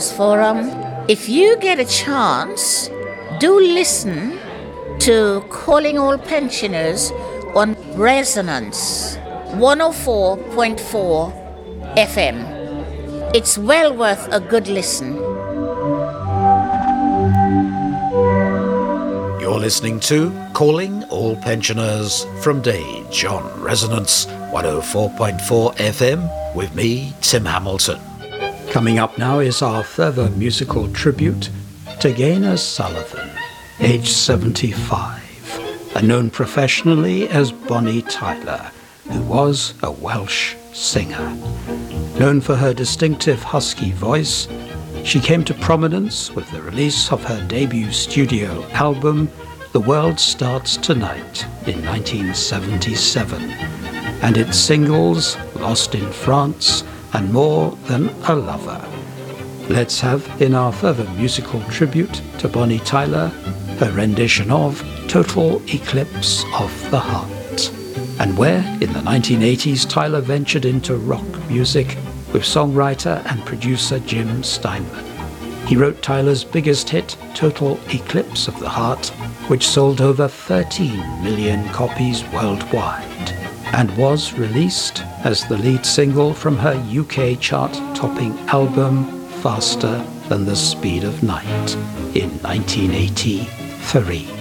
Pensioners Forum. If you get a chance, do listen to Calling All Pensioners on Resonance 104.4 FM. It's well worth a good listen. You're listening to Calling All Pensioners from Dage on Resonance 104.4 FM with me, Tim Hamilton. Coming up now is our further musical tribute to Gaynor Sullivan, age 75, and known professionally as Bonnie Tyler, who was a Welsh singer. Known for her distinctive husky voice, she came to prominence with the release of her debut studio album, The World Starts Tonight, in 1977, and its singles, Lost in France and More Than a Lover. Let's have, in our further musical tribute to Bonnie Tyler, her rendition of Total Eclipse of the Heart, and where, in the 1980s, Tyler ventured into rock music with songwriter and producer Jim Steinman. He wrote Tyler's biggest hit, Total Eclipse of the Heart, which sold over 13 million copies worldwide, and was released as the lead single from her UK chart-topping album, Faster Than the Speed of Night, in 1983.